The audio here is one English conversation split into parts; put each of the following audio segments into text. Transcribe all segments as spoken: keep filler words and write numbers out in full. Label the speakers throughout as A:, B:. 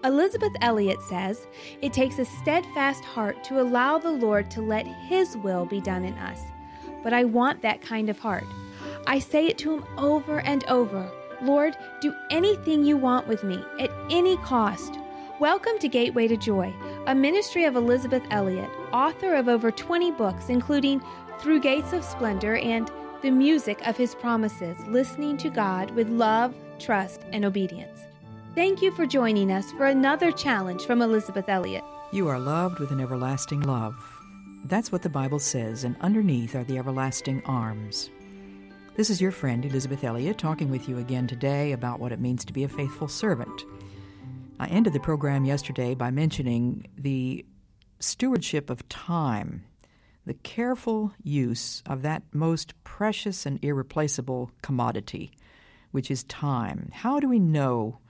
A: Elizabeth Elliot says, "It takes a steadfast heart to allow the Lord to let His will be done in us. But I want that kind of heart. I say it to Him over and over. Lord, do anything you want with me, at any cost." Welcome to Gateway to Joy, a ministry of Elizabeth Elliot, author of over twenty books, including Through Gates of Splendor and The Music of His Promises, Listening to God with Love, Trust, and Obedience. Thank you for joining us for another challenge from Elizabeth Elliot.
B: You are loved with an everlasting love. That's what the Bible says, and underneath are the everlasting arms. This is your friend, Elizabeth Elliot, talking with you again today about what it means to be a faithful servant. I ended the program yesterday by mentioning the stewardship of time, the careful use of that most precious and irreplaceable commodity, which is time. How do we know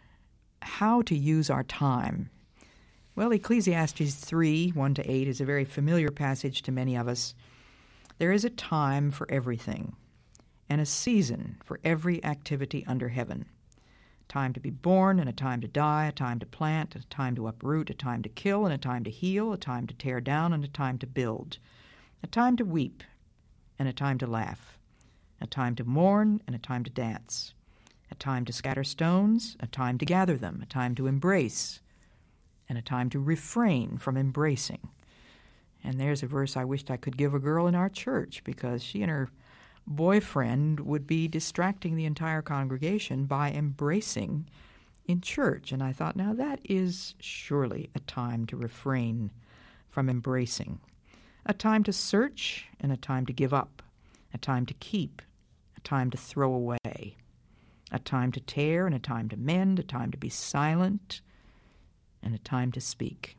B: how to use our time? Well, Ecclesiastes three, one to eight is a very familiar passage to many of us. There is a time for everything, and a season for every activity under heaven. Time to be born and a time to die, a time to plant, a time to uproot, a time to kill and a time to heal, a time to tear down and a time to build, a time to weep and a time to laugh, a time to mourn and a time to dance, a time to scatter stones, a time to gather them, a time to embrace, and a time to refrain from embracing. And there's a verse I wished I could give a girl in our church, because she and her boyfriend would be distracting the entire congregation by embracing in church. And I thought, now that is surely a time to refrain from embracing. A time to search and a time to give up. A time to keep, a time to throw away. A time to tear and a time to mend. A time to be silent and a time to speak.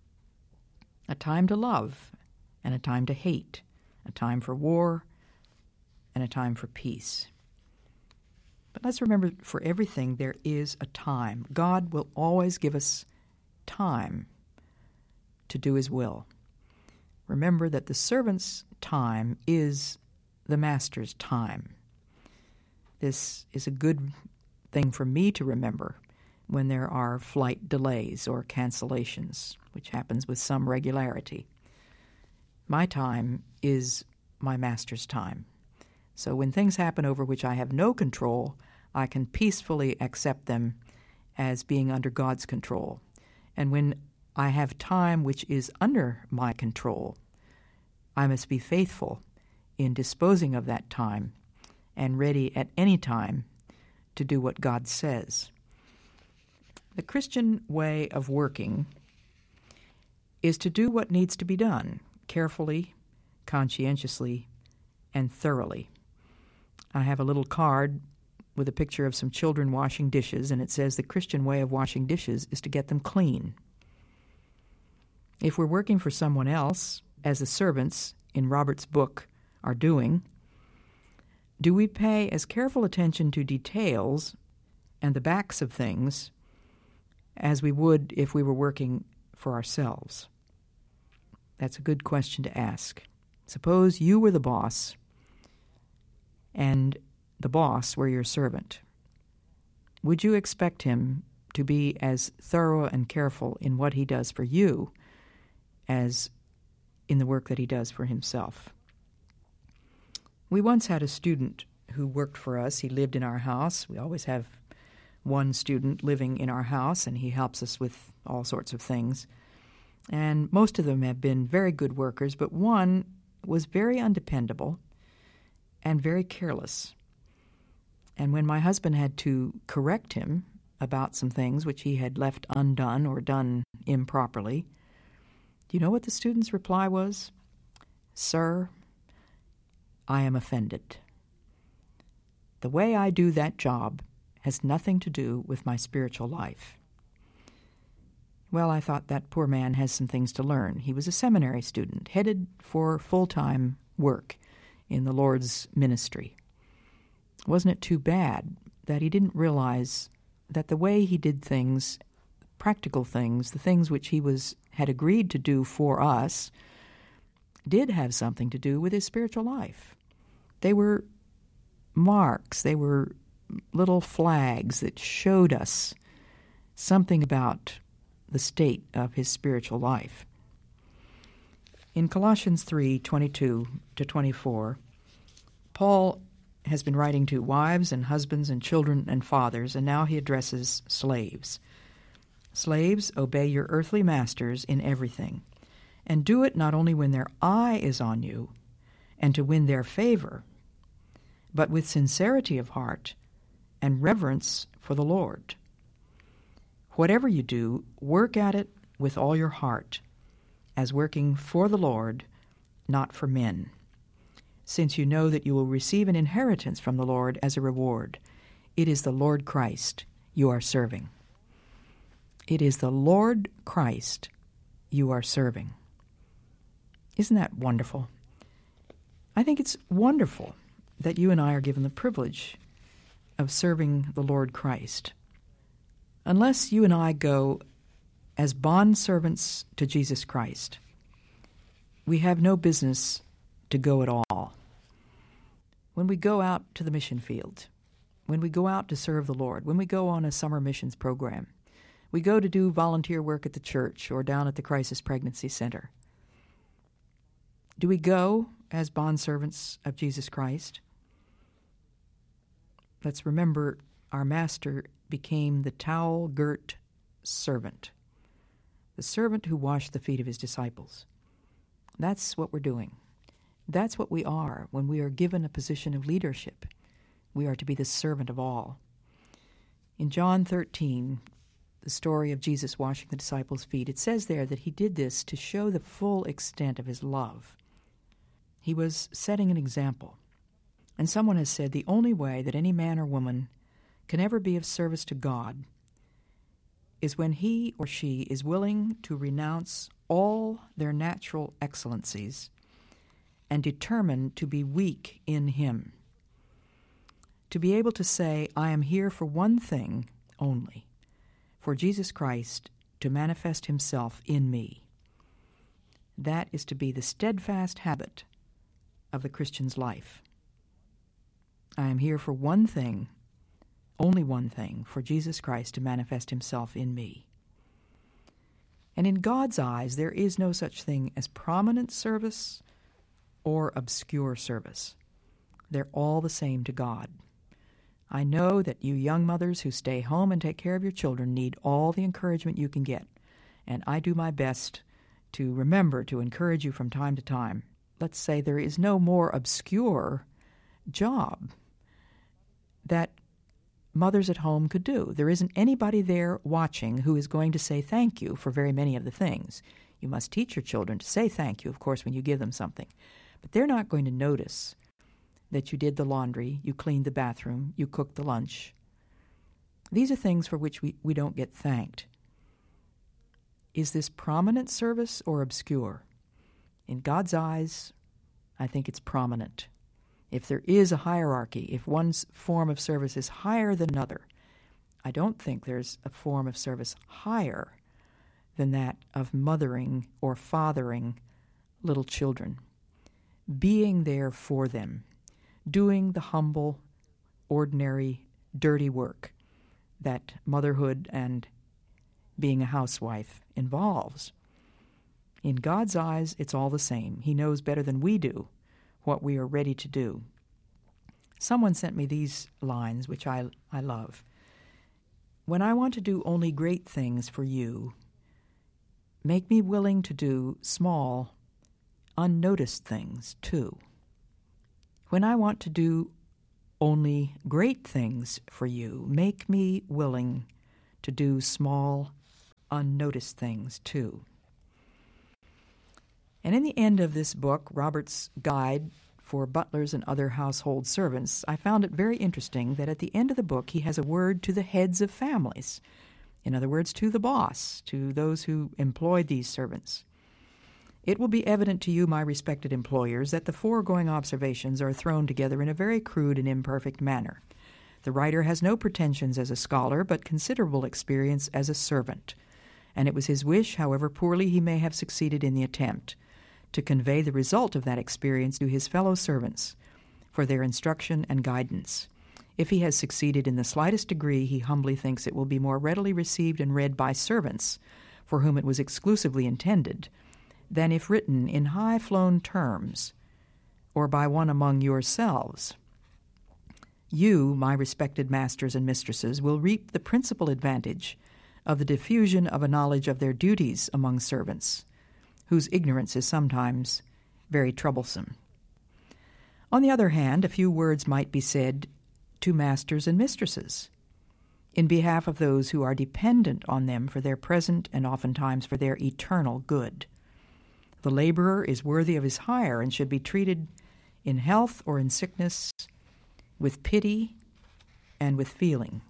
B: A time to love and a time to hate. A time for war and a time for peace. But let's remember, for everything there is a time. God will always give us time to do His will. Remember that the servant's time is the master's time. This is a good thing for me to remember when there are flight delays or cancellations, which happens with some regularity. My time is my master's time. So when things happen over which I have no control, I can peacefully accept them as being under God's control. And when I have time which is under my control, I must be faithful in disposing of that time and ready at any time to do what God says. The Christian way of working is to do what needs to be done, carefully, conscientiously, and thoroughly. I have a little card with a picture of some children washing dishes, and it says the Christian way of washing dishes is to get them clean. If we're working for someone else, as the servants in Robert's book are doing, do we pay as careful attention to details and the backs of things as we would if we were working for ourselves? That's a good question to ask. Suppose you were the boss and the boss were your servant. Would you expect him to be as thorough and careful in what he does for you as in the work that he does for himself? We once had a student who worked for us. He lived in our house. We always have one student living in our house, and he helps us with all sorts of things. And most of them have been very good workers, but one was very undependable and very careless. And when my husband had to correct him about some things which he had left undone or done improperly, do you know what the student's reply was? "Sir, I am offended. The way I do that job has nothing to do with my spiritual life." Well, I thought that poor man has some things to learn. He was a seminary student, headed for full-time work in the Lord's ministry. Wasn't it too bad that he didn't realize that the way he did things, practical things, the things which he was had agreed to do for us, did have something to do with his spiritual life? They were marks, they were little flags that showed us something about the state of his spiritual life. In Colossians three twenty-two to twenty-four, Paul has been writing to wives and husbands and children and fathers, and now he addresses slaves. Slaves, obey your earthly masters in everything, and do it not only when their eye is on you and to win their favor, but with sincerity of heart and reverence for the Lord. Whatever you do, work at it with all your heart, as working for the Lord, not for men, since you know that you will receive an inheritance from the Lord as a reward. It is the Lord Christ you are serving. It is the Lord Christ you are serving. Isn't that wonderful? I think it's wonderful that you and I are given the privilege of serving the Lord Christ. Unless you and I go as bondservants to Jesus Christ, we have no business to go at all. When we go out to the mission field, when we go out to serve the Lord, when we go on a summer missions program, we go to do volunteer work at the church or down at the Crisis Pregnancy Center, do we go as bondservants of Jesus Christ? Let's remember our Master became the towel-girt servant, the servant who washed the feet of his disciples. That's what we're doing. That's what we are when we are given a position of leadership. We are to be the servant of all. In John thirteen, the story of Jesus washing the disciples' feet, it says there that he did this to show the full extent of his love. He was setting an example. And someone has said the only way that any man or woman can ever be of service to God is when he or she is willing to renounce all their natural excellencies and determined to be weak in him. To be able to say, I am here for one thing only, for Jesus Christ to manifest himself in me. That is to be the steadfast habit of the Christian's life. I am here for one thing, only one thing, for Jesus Christ to manifest himself in me. And in God's eyes, there is no such thing as prominent service or obscure service. They're all the same to God. I know that you young mothers who stay home and take care of your children need all the encouragement you can get, and I do my best to remember to encourage you from time to time. Let's say there is no more obscure job that mothers at home could do. There isn't anybody there watching who is going to say thank you for very many of the things. You must teach your children to say thank you, of course, when you give them something. But they're not going to notice that you did the laundry, you cleaned the bathroom, you cooked the lunch. These are things for which we, we don't get thanked. Is this prominent service or obscure? In God's eyes, I think it's prominent. If there is a hierarchy, if one's form of service is higher than another, I don't think there's a form of service higher than that of mothering or fathering little children, being there for them, doing the humble, ordinary, dirty work that motherhood and being a housewife involves. In God's eyes, it's all the same. He knows better than we do what we are ready to do. Someone sent me these lines, which I, I love. When I want to do only great things for you, make me willing to do small, unnoticed things too. When I want to do only great things for you, make me willing to do small, unnoticed things too. And in the end of this book, Robert's Guide for Butlers and Other Household Servants, I found it very interesting that at the end of the book he has a word to the heads of families. In other words, to the boss, to those who employ these servants. It will be evident to you, my respected employers, that the foregoing observations are thrown together in a very crude and imperfect manner. The writer has no pretensions as a scholar, but considerable experience as a servant, and it was his wish, however poorly he may have succeeded in the attempt, to convey the result of that experience to his fellow servants for their instruction and guidance. If he has succeeded in the slightest degree, he humbly thinks it will be more readily received and read by servants, for whom it was exclusively intended, than if written in high-flown terms, or by one among yourselves. You, my respected masters and mistresses, will reap the principal advantage of the diffusion of a knowledge of their duties among servants, whose ignorance is sometimes very troublesome. On the other hand, a few words might be said to masters and mistresses in behalf of those who are dependent on them for their present and oftentimes for their eternal good. The laborer is worthy of his hire and should be treated in health or in sickness with pity and with feeling.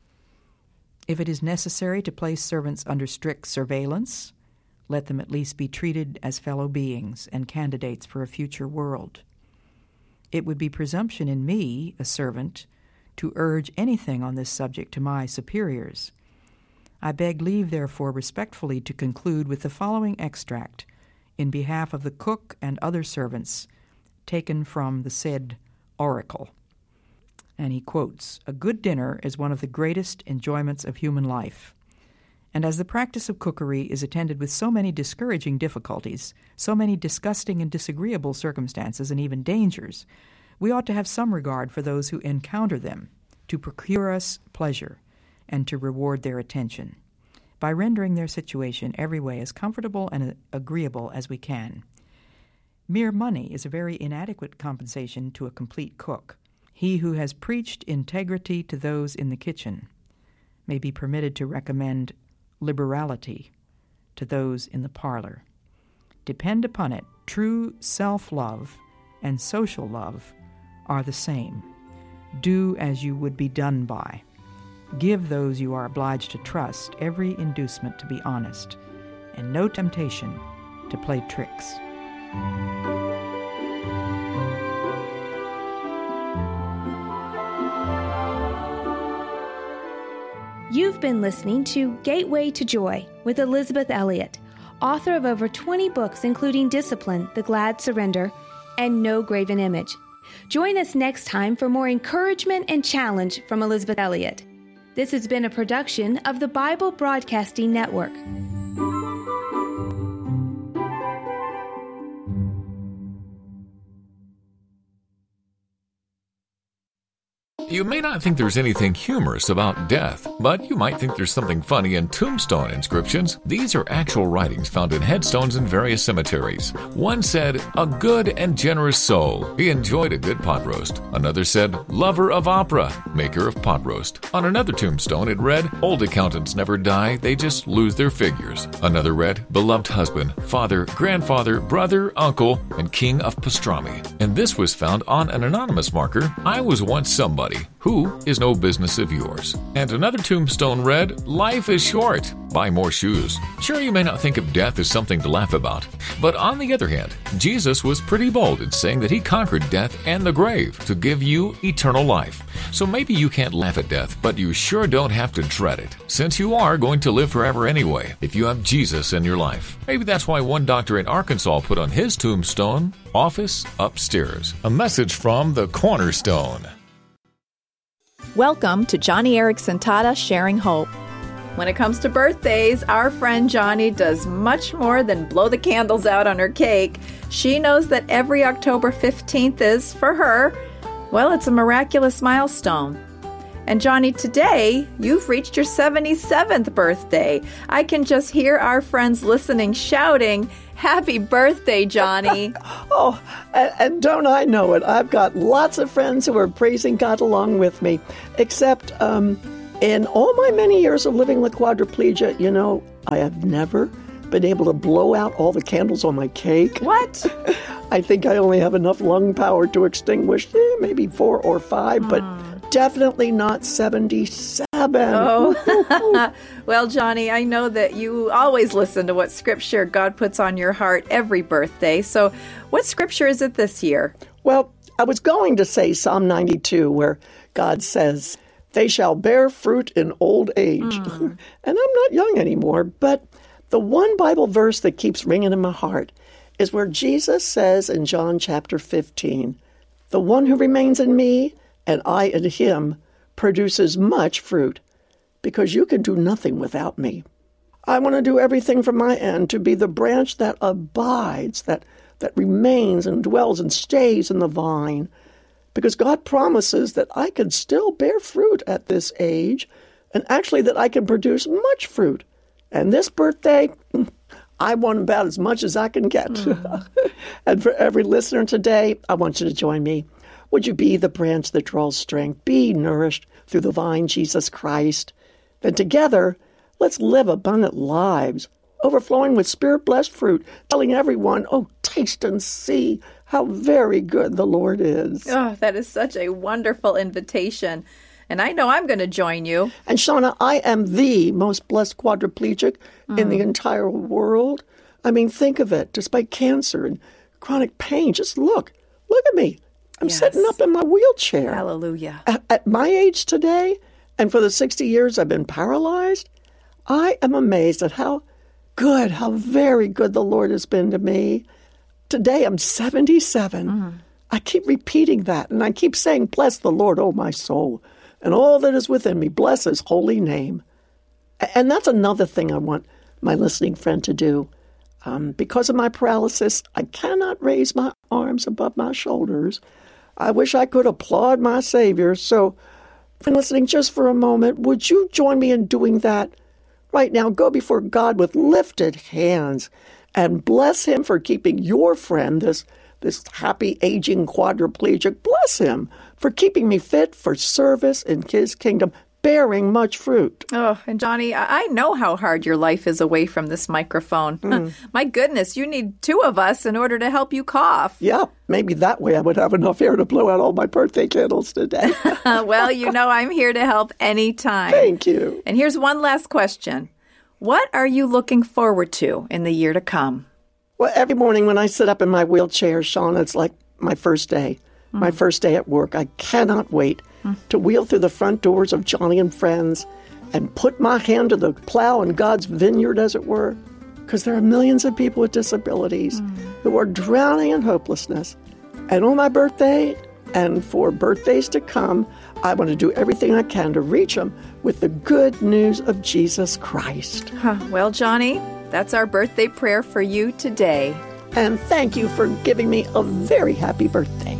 B: If it is necessary to place servants under strict surveillance, let them at least be treated as fellow beings and candidates for a future world. It would be presumption in me, a servant, to urge anything on this subject to my superiors. I beg leave, therefore, respectfully to conclude with the following extract in behalf of the cook and other servants, taken from the said oracle. And he quotes, "A good dinner is one of the greatest enjoyments of human life. And as the practice of cookery is attended with so many discouraging difficulties, so many disgusting and disagreeable circumstances, and even dangers, we ought to have some regard for those who encounter them, to procure us pleasure, and to reward their attention, by rendering their situation every way as comfortable and agreeable as we can. Mere money is a very inadequate compensation to a complete cook. He who has preached integrity to those in the kitchen may be permitted to recommend liberality to those in the parlor. Depend upon it, true self-love and social love are the same. Do as you would be done by. Give those you are obliged to trust every inducement to be honest, and no temptation to play tricks."
A: You've been listening to Gateway to Joy with Elizabeth Elliot, author of over twenty books including Discipline, The Glad Surrender, and No Graven Image. Join us next time for more encouragement and challenge from Elizabeth Elliot. This has been a production of the Bible Broadcasting Network.
C: You may not think there's anything humorous about death, but you might think there's something funny in tombstone inscriptions. These are actual writings found in headstones in various cemeteries. One said, "A good and generous soul. He enjoyed a good pot roast." Another said, "Lover of opera, maker of pot roast." On another tombstone it read, "Old accountants never die, they just lose their figures." Another read, "Beloved husband, father, grandfather, brother, uncle, and king of pastrami." And this was found on an anonymous marker, "I was once somebody who is no business of yours." And another tombstone read, "Life is short. Buy more shoes." Sure, you may not think of death as something to laugh about, but on the other hand, Jesus was pretty bold in saying that he conquered death and the grave to give you eternal life. So maybe you can't laugh at death, but you sure don't have to dread it, since you are going to live forever anyway if you have Jesus in your life. Maybe that's why one doctor in Arkansas put on his tombstone, "Office upstairs." A message from the Cornerstone.
D: Welcome to Johnny Erickson Tata Sharing Hope. When it comes to birthdays, our friend Johnny does much more than blow the candles out on her cake. She knows that every October fifteenth is, for her, well, it's a miraculous milestone. And Johnny, today, you've reached your seventy-seventh birthday. I can just hear our friends listening shouting, "Happy birthday, Johnny."
E: Oh, and, and don't I know it? I've got lots of friends who are praising God along with me, except um, in all my many years of living with quadriplegia, you know, I have never been able to blow out all the candles on my cake.
D: What?
E: I think I only have enough lung power to extinguish eh, maybe four or five, mm. but definitely not seventy-seven.
D: Oh, well, Johnny, I know that you always listen to what scripture God puts on your heart every birthday. So what scripture is it this year?
E: Well, I was going to say Psalm ninety-two, where God says, "They shall bear fruit in old age." Mm. And I'm not young anymore, but the one Bible verse that keeps ringing in my heart is where Jesus says in John chapter fifteen, "The one who remains in me and I in him produces much fruit, because you can do nothing without me. I want to do everything from my end to be the branch that abides, that, that remains and dwells and stays in the vine, because God promises that I can still bear fruit at this age, and actually that I can produce much fruit. And this birthday, I want about as much as I can get. Mm. And for every listener today, I want you to join me. Would you be the branch that draws strength? Be nourished through the vine, Jesus Christ. Then together, let's live abundant lives, overflowing with Spirit-blessed fruit, telling everyone, oh, taste and see how very good the Lord is.
D: Oh, that is such a wonderful invitation. And I know I'm going to join you.
E: And Shauna, I am the most blessed quadriplegic mm. in the entire world. I mean, think of it. Despite cancer and chronic pain, just look. Look at me. I'm yes. sitting up in my wheelchair.
D: Hallelujah.
E: At, at my age today, and for the sixty years I've been paralyzed, I am amazed at how good, how very good the Lord has been to me. Today I'm seventy-seven. Mm. I keep repeating that, and I keep saying, bless the Lord, oh my soul, and all that is within me, bless his holy name. And that's another thing I want my listening friend to do. Um, because of my paralysis, I cannot raise my arms above my shoulders. I wish I could applaud my Savior. So, if you're listening just for a moment, would you join me in doing that? Right now, go before God with lifted hands and bless him for keeping your friend, this, this happy aging quadriplegic, bless him for keeping me fit for service in his kingdom, bearing much fruit.
D: Oh, and Johnny, I know how hard your life is away from this microphone. Mm. My goodness, you need two of us in order to help you cough.
E: Yeah, maybe that way I would have enough air to blow out all my birthday candles today.
D: Well, you know I'm here to help anytime.
E: Thank you.
D: And here's one last question. What are you looking forward to in the year to come?
E: Well, every morning when I sit up in my wheelchair, Shauna, it's like my first day, mm. my first day at work. I cannot wait mm. to wheel through the front doors of Johnny and Friends and put my hand to the plow in God's vineyard, as it were, because there are millions of people with disabilities mm. who are drowning in hopelessness. And on my birthday and for birthdays to come, I want to do everything I can to reach them with the good news of Jesus Christ.
D: Huh. Well, Johnny, that's our birthday prayer for you today.
E: And thank you for giving me a very happy birthday.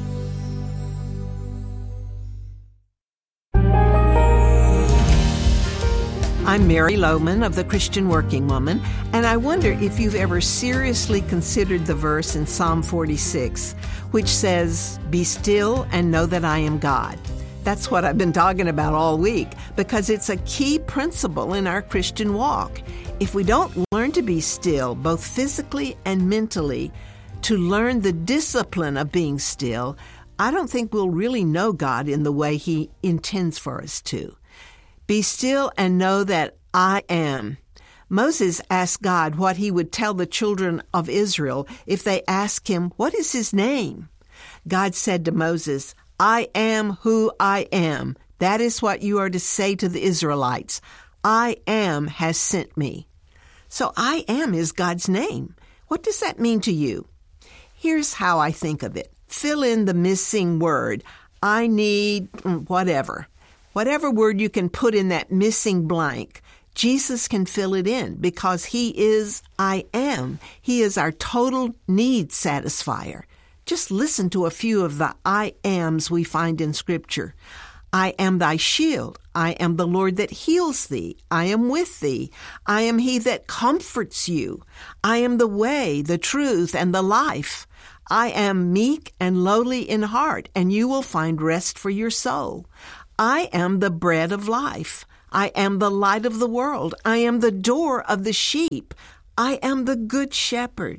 F: I'm Mary Lohman of the Christian Working Woman, and I wonder if you've ever seriously considered the verse in Psalm forty-six, which says, "Be still and know that I am God." That's what I've been talking about all week, because it's a key principle in our Christian walk. If we don't learn to be still, both physically and mentally, to learn the discipline of being still, I don't think we'll really know God in the way He intends for us to. Be still and know that I am. Moses asked God what he would tell the children of Israel if they asked him, what is his name? God said to Moses, I am who I am. That is what you are to say to the Israelites. I am has sent me. So I am is God's name. What does that mean to you? Here's how I think of it. Fill in the missing word. I need whatever. Whatever word you can put in that missing blank, Jesus can fill it in because He is I am. He is our total need satisfier. Just listen to a few of the I ams we find in Scripture. I am thy shield. I am the Lord that heals thee. I am with thee. I am he that comforts you. I am the way, the truth, and the life. I am meek and lowly in heart, and you will find rest for your soul. I am the bread of life. I am the light of the world. I am the door of the sheep. I am the good shepherd.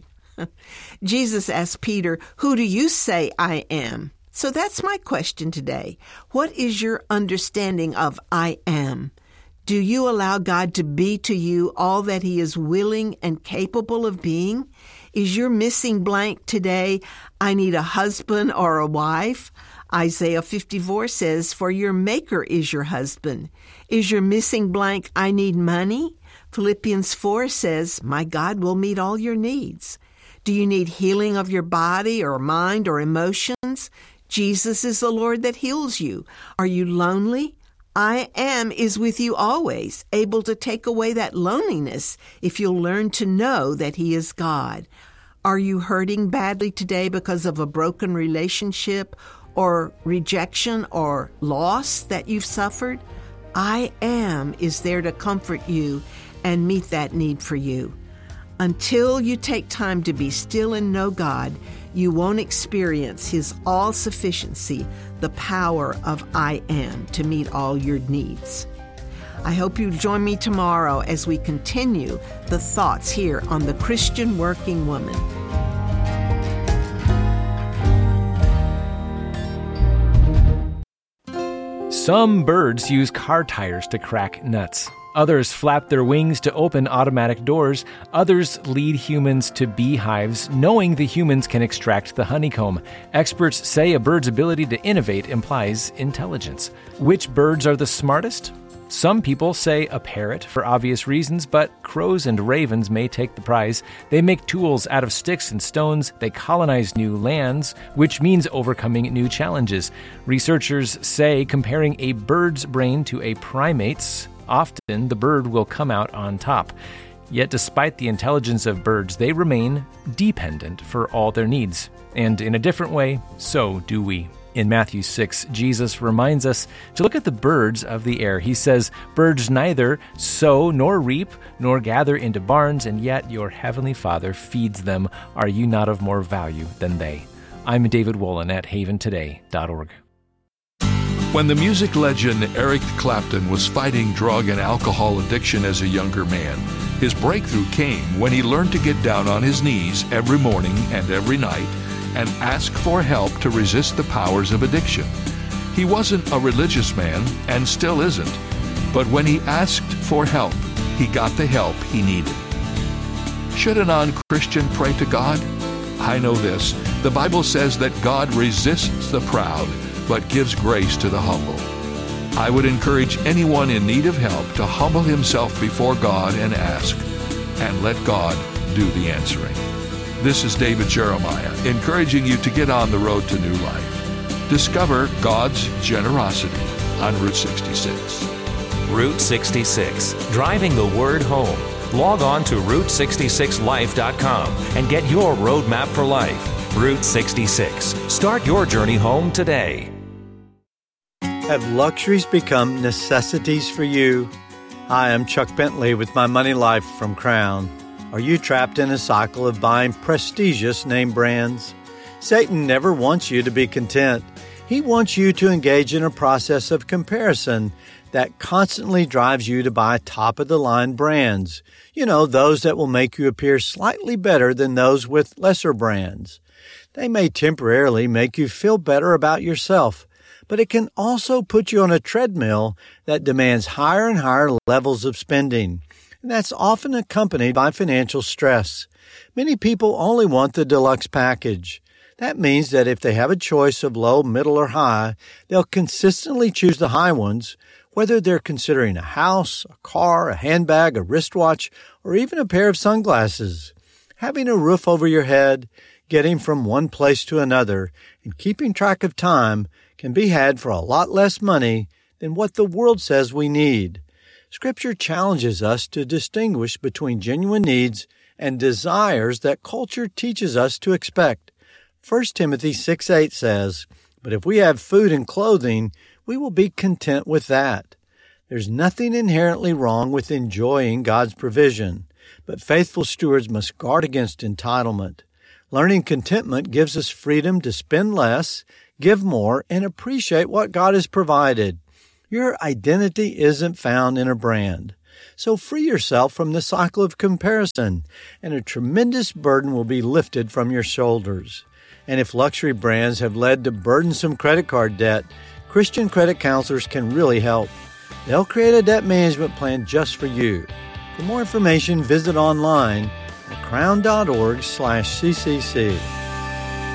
F: Jesus asked Peter, who do you say I am? So that's my question today. What is your understanding of I am? Do you allow God to be to you all that He is willing and capable of being? Is your missing blank today, I need a husband or a wife? Isaiah fifty-four says, for your maker is your husband. Is your missing blank, I need money? Philippians four says, my God will meet all your needs. Do you need healing of your body or mind or emotions? Jesus is the Lord that heals you. Are you lonely? I Am is with you always, able to take away that loneliness if you'll learn to know that He is God. Are you hurting badly today because of a broken relationship or rejection or loss that you've suffered? I Am is there to comfort you and meet that need for you. Until you take time to be still and know God, you won't experience His all-sufficiency, the power of I Am to meet all your needs. I hope you join me tomorrow as we continue the thoughts here on the Christian Working Woman.
G: Some birds use car tires to crack nuts. Others flap their wings to open automatic doors. Others lead humans to beehives, knowing the humans can extract the honeycomb. Experts say a bird's ability to innovate implies intelligence. Which birds are the smartest? Some people say a parrot for obvious reasons, but crows and ravens may take the prize. They make tools out of sticks and stones. They colonize new lands, which means overcoming new challenges. Researchers say comparing a bird's brain to a primate's, often the bird will come out on top. Yet despite the intelligence of birds, they remain dependent for all their needs. And in a different way, so do we. In Matthew six, Jesus reminds us to look at the birds of the air. He says, "Birds neither sow nor reap nor gather into barns, and yet your heavenly Father feeds them. Are you not of more value than they?" I'm David Wolin at haven today dot org.
C: When the music legend Eric Clapton was fighting drug and alcohol addiction as a younger man, his breakthrough came when he learned to get down on his knees every morning and every night and ask for help to resist the powers of addiction. He wasn't a religious man and still isn't, but when he asked for help, he got the help he needed. Should a non-Christian pray to God? I know this. The Bible says that God resists the proud, but gives grace to the humble. I would encourage anyone in need of help to humble himself before God and ask, and let God do the answering. This is David Jeremiah, encouraging you to get on the road to new life. Discover God's generosity on Route sixty-six.
H: Route sixty-six, driving the word home. Log on to route sixty-six life dot com and get your roadmap for life. Route sixty-six. Start your journey home today.
I: Have luxuries become necessities for you? Hi, I'm Chuck Bentley with My Money Life from Crown. Are you trapped in a cycle of buying prestigious name brands? Satan never wants you to be content. He wants you to engage in a process of comparison that constantly drives you to buy top-of-the-line brands. You know, those that will make you appear slightly better than those with lesser brands. They may temporarily make you feel better about yourself, but it can also put you on a treadmill that demands higher and higher levels of spending. And that's often accompanied by financial stress. Many people only want the deluxe package. That means that if they have a choice of low, middle, or high, they'll consistently choose the high ones, whether they're considering a house, a car, a handbag, a wristwatch, or even a pair of sunglasses. Having a roof over your head, getting from one place to another, and keeping track of time can be had for a lot less money than what the world says we need. Scripture challenges us to distinguish between genuine needs and desires that culture teaches us to expect. First Timothy six eight says, "But if we have food and clothing, we will be content with that." There's nothing inherently wrong with enjoying God's provision, but faithful stewards must guard against entitlement. Learning contentment gives us freedom to spend less, give more, and appreciate what God has provided. Your identity isn't found in a brand. So free yourself from the cycle of comparison, and a tremendous burden will be lifted from your shoulders. And if luxury brands have led to burdensome credit card debt, Christian credit counselors can really help. They'll create a debt management plan just for you. For more information, visit online at crown dot org slash C C C.